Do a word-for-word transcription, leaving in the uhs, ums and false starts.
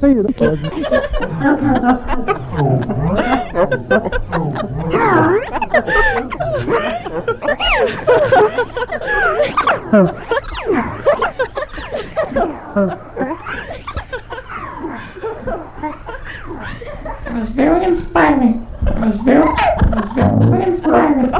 say it again. It was very inspiring. It was very, it was very inspiring.